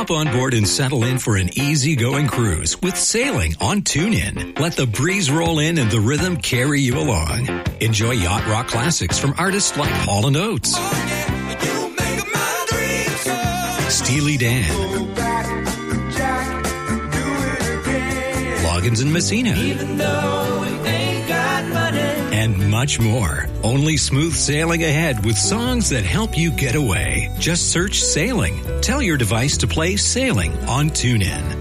Hop on board and settle in for an easygoing cruise with sailing on TuneIn. Let the breeze roll in and the rhythm carry you along. Enjoy yacht rock classics from artists like Hall & Oates, Steely Dan, Loggins and Messina, and much more. Only smooth sailing ahead with songs that help you get away. Just search Sailing. Tell your device to play Sailing on TuneIn.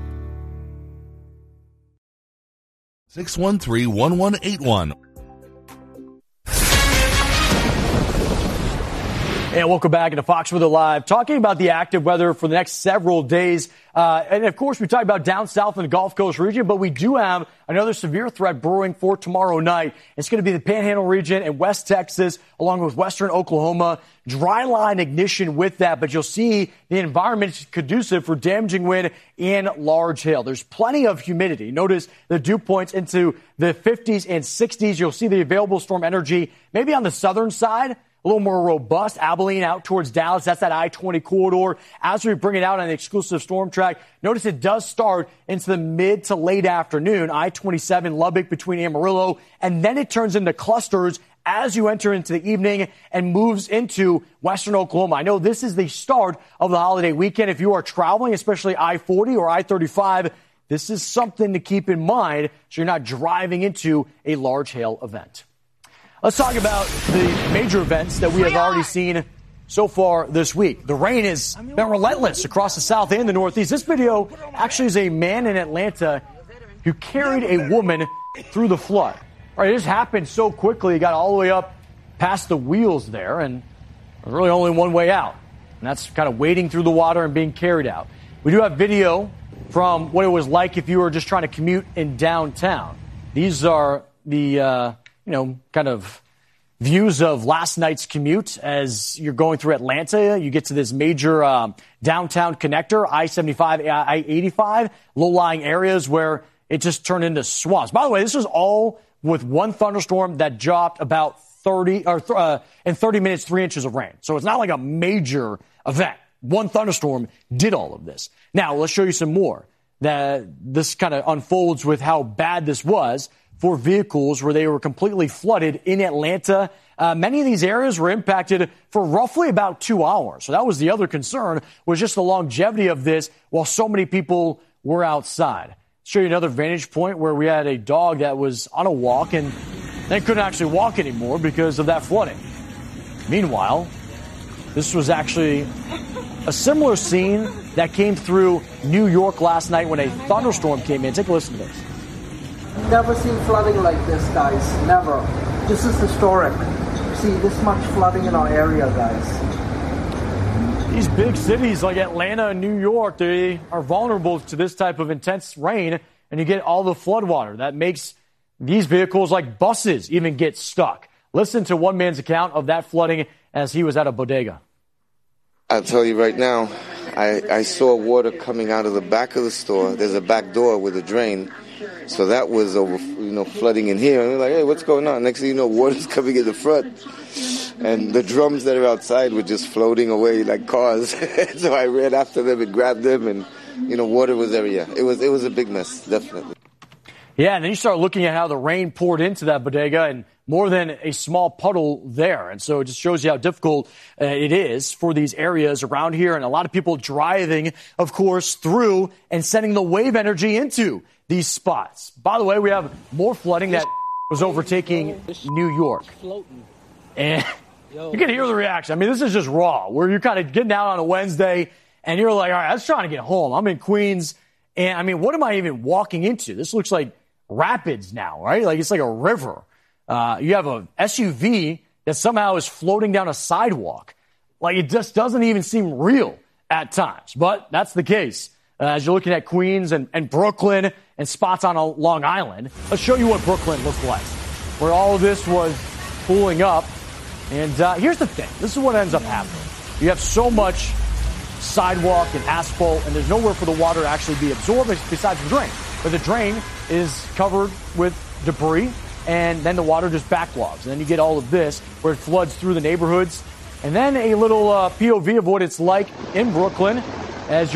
613-1181. And welcome back into Fox Weather Live, talking about the active weather for the next several days. And, of course, we talked about down south in the Gulf Coast region, but we do have another severe threat brewing for tomorrow night. It's going to be the Panhandle region and West Texas, along with western Oklahoma. Dry line ignition with that, but you'll see the environment is conducive for damaging wind and large hail. There's plenty of humidity. Notice the dew points into the 50s and 60s. You'll see the available storm energy maybe on the southern side, a little more robust. Abilene out towards Dallas. That's that I-20 corridor. As we bring it out on the exclusive storm track, notice it does start into the mid to late afternoon. I-27 Lubbock between Amarillo, and then it turns into clusters as you enter into the evening and moves into western Oklahoma. I know this is the start of the holiday weekend. If you are traveling, especially I-40 or I-35, this is something to keep in mind so you're not driving into a large hail event. Let's talk about the major events that we have already seen so far this week. The rain has been relentless across the South and the Northeast. This video actually is a man in Atlanta who carried a woman through the flood. Right, it just happened so quickly. He got all the way up past the wheels there, and there's really only one way out, and that's kind of wading through the water and being carried out. We do have video from what it was like if you were just trying to commute in downtown. These are the kind of views of last night's commute as you're going through Atlanta. You get to this major downtown connector, I-75, I-85, low-lying areas where it just turned into swamps. By the way, this was all with one thunderstorm that dropped about 30 minutes, 3 inches of rain. So it's not like a major event. One thunderstorm did all of this. Now, let's show you some more. This kind of unfolds with how bad this was for vehicles where they were completely flooded in Atlanta. Many of these areas were impacted for roughly about 2 hours. So that was the other concern, was just the longevity of this while so many people were outside. Show you another vantage point where we had a dog that was on a walk and then couldn't actually walk anymore because of that flooding. Meanwhile, this was actually a similar scene that came through New York last night when a thunderstorm came in. Take a listen to this. Never seen flooding like this, guys. Never. This is historic. See this much flooding in our area, guys. These big cities like Atlanta and New York, they are vulnerable to this type of intense rain, and you get all the floodwater. That makes these vehicles, like buses, even get stuck. Listen to one man's account of that flooding as he was at a bodega. I'll tell you right now, I saw water coming out of the back of the store. There's a back door with a drain. So that was over, flooding in here. And we're like, hey, what's going on? Next thing you know, water's coming in the front. And the drums that are outside were just floating away like cars. So I ran after them and grabbed them, and, water was everywhere. It was a big mess, definitely. Yeah, and then you start looking at how the rain poured into that bodega, and more than a small puddle there. And so it just shows you how difficult it is for these areas around here. And a lot of people driving, of course, through and sending the wave energy into these spots. By the way, we have more flooding that was overtaking New York. And you can hear the reaction. I mean, this is just raw, where you're kind of getting out on a Wednesday, and you're like, all right, I was trying to get home. I'm in Queens, and, I mean, what am I even walking into? This looks like rapids now, right? Like, it's like a river. You have a SUV that somehow is floating down a sidewalk. Like, it just doesn't even seem real at times. But that's the case. As you're looking at Queens and Brooklyn and spots on Long Island, let's show you what Brooklyn looked like, where all of this was pulling up. And here's the thing. This is what ends up happening. You have so much sidewalk and asphalt, and there's nowhere for the water to actually be absorbed besides the drain. But the drain is covered with debris, and then the water just backlogs. And then you get all of this where it floods through the neighborhoods. And then a little POV of what it's like in Brooklyn as